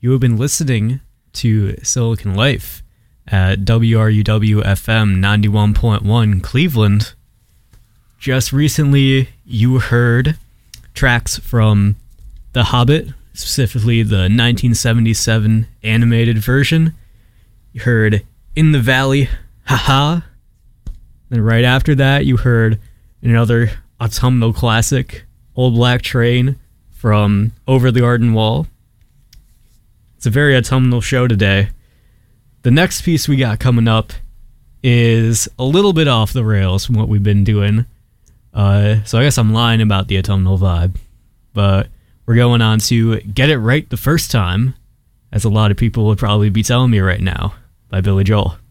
You have been listening to Silicon Life at WRUW-FM 91.1 Cleveland. Just recently, you heard tracks from The Hobbit, specifically the 1977 animated version. You heard In the Valley, Haha. Then right after that, you heard another autumnal classic, Old Black Train from Over the Garden Wall. It's a very autumnal show today. The next piece we got coming up is a little bit off the rails from what we've been doing. So I guess I'm lying about the autumnal vibe. But we're going on to Get It Right the First Time, as a lot of people would probably be telling me right now, by Billy Joel.